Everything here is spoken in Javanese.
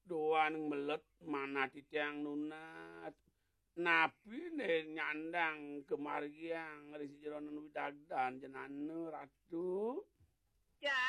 doan melet mana titiang nunat. Napi ne nyandang kemargiang risi jeronan widagdan jenane ratu.